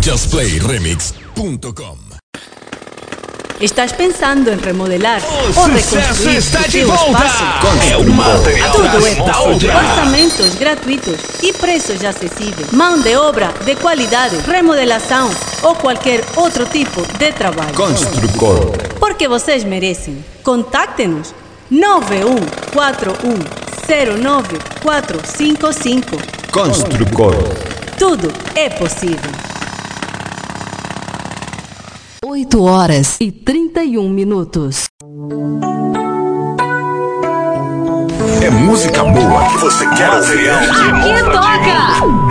JustPlayRemix.com. ¿Estás pensando en remodelar o reconstruir tu espaço? Tudo é possível. Orçamentos gratuitos e preços acessíveis. Mão de obra de qualidade, remodelação ou qualquer outro tipo de trabalho. Construcor. Porque vocês merecem. Contacte-nos 9141095455. Construcor. Tudo é possível. 8h31. É música boa que você quer ouvir. Aqui toca!